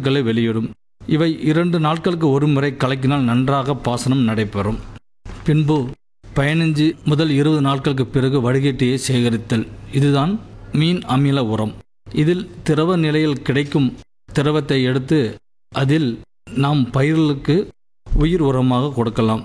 சத்துக்களை வெளியிடும். இவை 2 நாட்களுக்கு ஒரு முறை கலக்கினால் நன்றாக பாசனம் நடைபெறும். பின்பு 15 முதல் 20 நாட்களுக்கு பிறகு வடிகட்டியை சேகரித்தல். இதுதான் மீன் அமில உரம். இதில் திரவ நிலையில் கிடைக்கும் திரவத்தை எடுத்து அதில் நாம் பயிர்களுக்கு உயிர் உரமாக கொடுக்கலாம்.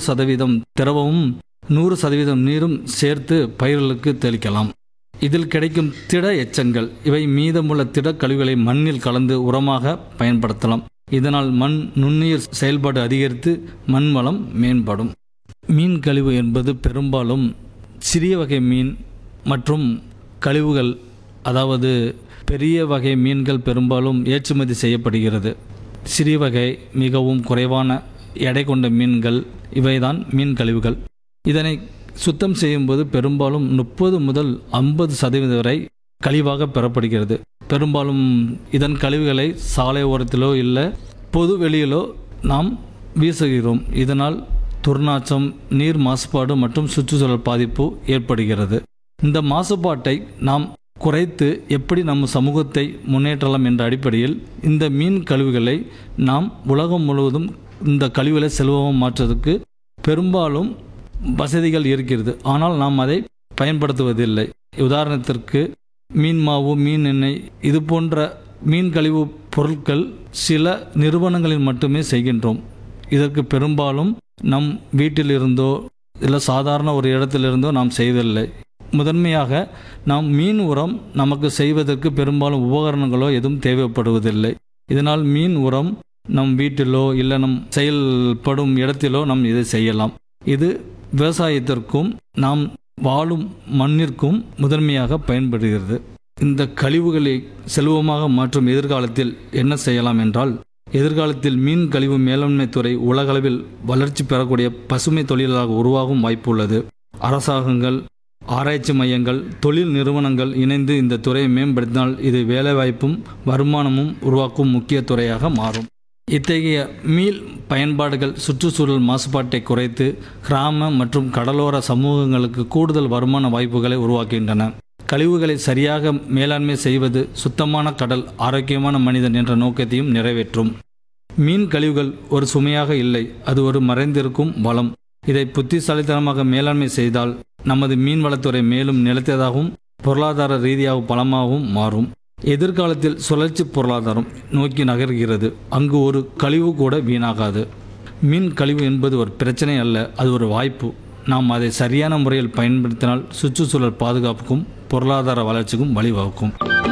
1% திரவமும் 100% நீரும் சேர்த்து பயிர்களுக்கு தெளிக்கலாம். இதில் கிடைக்கும் திட எச்சங்கள், இவை மீதமுள்ள திட கழிவுகளை மண்ணில் கலந்து உரமாக பயன்படுத்தலாம். இதனால் மண் நுண்ணுயிர் செயல்பாடு அதிகரித்து மண் வளம் மேம்படும். மீன் கழிவு என்பது பெரும்பாலும் சிறிய வகை மீன் மற்றும் கழிவுகள், அதாவது பெரிய வகை மீன்கள் பெரும்பாலும் ஏற்றுமதி செய்யப்படுகிறது. சிறிய வகை மிகவும் குறைவான எடை கொண்ட மீன்கள் இவைதான் மீன் கழிவுகள். இதனை சுத்தம் செய்யும்போது பெரும்பாலும் 30 முதல் 50% வரை கழிவாக பெறப்படுகிறது. பெரும்பாலும் இதன் கழிவுகளை சாலை ஓரத்திலோ இல்லை பொது வெளியிலோ நாம் வீசுகிறோம். இதனால் துர்நாற்றம், நீர் மாசுபாடு மற்றும் சுற்றுச்சூழல் பாதிப்பு ஏற்படுகிறது. இந்த மாசுபாட்டை நாம் குறைத்து எப்படி நம்ம சமூகத்தை முன்னேற்றலாம் என்ற அடிப்படையில் இந்த மீன் கழிவுகளை நாம் உலகம் முழுவதும் இந்த கழிவுகளை செல்வமாக மாற்றுவதற்கு பெரும்பாலும் வசதிகள் இருக்கிறது. ஆனால் நாம் அதை பயன்படுத்துவதில்லை. உதாரணத்திற்கு மீன் மாவு, மீன் எண்ணெய், இது போன்ற மீன் கழிவு பொருட்கள் சில நிறுவனங்களில் மட்டுமே செய்கின்றோம். இதற்கு பெரும்பாலும் நம் வீட்டிலிருந்தோ இல்லை சாதாரண ஒரு இடத்திலிருந்தோ நாம் செய்வதில்லை. முதன்மையாக நாம் மீன் உரம் நமக்கு செய்வதற்கு பெரும்பாலும் உபகரணங்களோ எதுவும் தேவைப்படுவதில்லை. இதனால் மீன் உரம் நம் வீட்டிலோ இல்லை நம் செயல்படும் இடத்திலோ நாம் இதை செய்யலாம். இது விவசாயத்திற்கும் நாம் வாழும் மண்ணிற்கும் முதன்மையாக பயன்படுகிறது. இந்த கழிவுகளை செல்வமாக மாற்றும் எதிர்காலத்தில் என்ன செய்யலாம் என்றால், எதிர்காலத்தில் மீன் கழிவு மேலாண்மை துறை உலகளவில் வளர்ச்சி பெறக்கூடிய பசுமை தொழிலாக உருவாகும் வாய்ப்பு உள்ளது. அரசாங்கங்கள், ஆராய்ச்சி மையங்கள், தொழில் நிறுவனங்கள் இணைந்து இந்த துறையை மேம்படுத்தினால் இது வேலைவாய்ப்பும் வருமானமும் உருவாக்கும் முக்கிய துறையாக மாறும். இத்தகைய மீள் பயன்பாடுகள் சுற்றுச்சூழல் மாசுபாட்டை குறைத்து கிராம மற்றும் கடலோர சமூகங்களுக்கு கூடுதல் வருமான வாய்ப்புகளை உருவாக்குகின்றன. கழிவுகளை சரியாக மேலாண்மை செய்வது சுத்தமான கடல், ஆரோக்கியமான மனிதன் என்ற நோக்கத்தையும் நிறைவேற்றும். மீன் கழிவுகள் ஒரு சுமையாக இல்லை, அது ஒரு மறைந்திருக்கும் வளம். இதை புத்திசாலித்தனமாக மேலாண்மை செய்தால் நமது மீன்வளத்துறை மேலும் நிலைத்ததாகவும் பொருளாதார ரீதியாக பலமாகவும் மாறும். எதிர்காலத்தில் சுழற்சி பொருளாதாரம் நோக்கி நகர்கிறது. அங்கு ஒரு கழிவு கூட வீணாகாது. மீன் கழிவு என்பது ஒரு பிரச்சனை அல்ல, அது ஒரு வாய்ப்பு. நாம் அதை சரியான முறையில் பயன்படுத்தினால் சுற்றுச்சூழல் பாதுகாப்புக்கும் பொருளாதார வளர்ச்சிக்கும் வழிவகுக்கும்.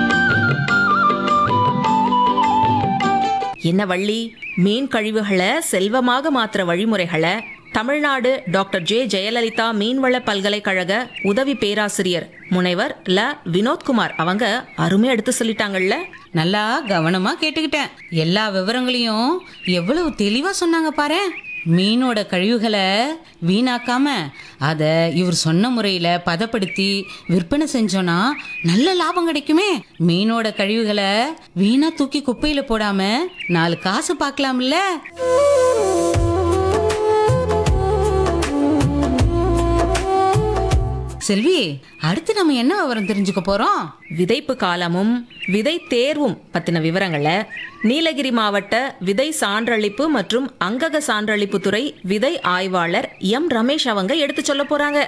என்ன வள்ளி, மீன் கழிவுகளை செல்வமாக மாற்ற வழிமுறைகளை தமிழ்நாடு டாக்டர் ஜே ஜெயலலிதா மீன்வள பல்கலைக்கழக உதவி பேராசிரியர் முனைவர் ல வினோத்குமார் அவங்க அருமையா எடுத்து சொல்லிட்டாங்கல்ல. நல்லா கவனமா கேட்டுக்கிட்டேன். எல்லா விவரங்களையும் எவ்வளவு தெளிவா சொன்னாங்க பாரு. மீனோட கழிவுகளை வீணாக்காம அதை இவர் சொன்ன முறையில பதப்படுத்தி விற்பனை செஞ்சோன்னா நல்ல லாபம் கிடைக்குமே. மீனோட கழிவுகளை வீணா தூக்கி குப்பையில போடாம 4 காசு பார்க்கலாம்ல. செல்வி, அடுத்து நம்ம என்ன விவரம் தெரிஞ்சுக்க போறோம்? விதைப்பு காலமும் விதை தேர்வும் பத்தின விவரங்களை நீலகிரி மாவட்ட விதை சான்றளிப்பு மற்றும் அங்கக சான்றளிப்பு துறை விதை ஆய்வாளர் எம் ரமேஷ் அவங்க எடுத்து சொல்ல போறாங்க.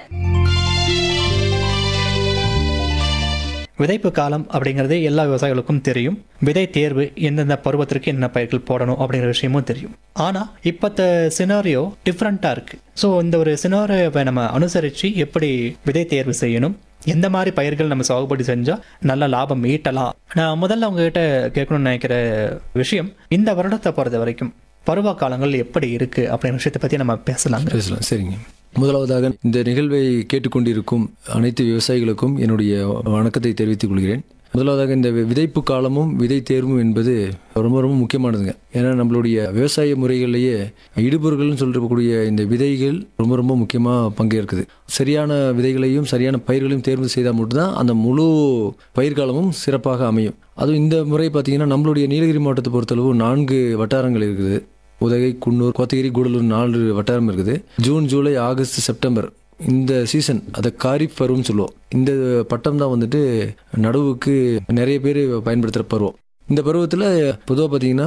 விதைப்பு காலம் அப்படிங்கிறது எல்லா விவசாயிகளுக்கும் தெரியும். விதை தேர்வு, எந்தெந்த பருவத்திற்கு என்ன பயிர்கள் போடணும் அப்படிங்கிற விஷயமும் தெரியும். ஆனால் இப்போத்த சினாரியோ டிஃப்ரெண்ட்டாக இருக்குது. ஸோ இந்த ஒரு சினாரியோவை நம்ம அனுசரித்து எப்படி விதை தேர்வு செய்யணும், எந்த மாதிரி பயிர்கள் நம்ம சாகுபடி செஞ்சால் நல்ல லாபம் ஈட்டலாம். நான் முதல்ல உங்ககிட்ட கேட்கணும்னு நினைக்கிற விஷயம், இந்த வருடத்தை பொறுத்த வரைக்கும் பருவ காலங்கள் எப்படி இருக்குது அப்படிங்கிற விஷயத்தை பற்றி நம்ம பேசலாம். சரிங்க. முதலாவதாக இந்த நிகழ்வை கேட்டுக்கொண்டிருக்கும் அனைத்து விவசாயிகளுக்கும் என்னுடைய வணக்கத்தை தெரிவித்துக் கொள்கிறேன். முதலாவதாக இந்த விதைப்பு காலமும் விதை தேர்வும் என்பது ரொம்ப ரொம்ப முக்கியமானதுங்க. ஏன்னா நம்மளுடைய விவசாய முறைகளிலேயே இடுபொருள்கள்னு சொல்லக்கூடிய இந்த விதைகள் ரொம்ப ரொம்ப முக்கியமாக பங்கேற்குது. சரியான விதைகளையும் சரியான பயிர்களையும் தேர்வு செய்தால் மட்டும்தான் அந்த முழு பயிர்காலமும் சிறப்பாக அமையும். அதுவும் இந்த முறை பார்த்திங்கன்னா நம்மளுடைய நீலகிரி மாவட்டத்தை பொறுத்தளவு 4 வட்டாரங்கள் இருக்குது. உதகை, குன்னூர், கோத்தகிரி, கூடலூர் 4 வட்டாரம் இருக்குது. ஜூன், ஜூலை, ஆகஸ்ட், செப்டம்பர் இந்த சீசன், அதை காரிஃப் பருவம்னு சொல்லுவோம். இந்த பட்டம் தான் வந்துட்டு நடவுக்கு நிறைய பேர் பயன்படுத்துகிற பருவம். இந்த பருவத்தில் பொதுவாக பார்த்தீங்கன்னா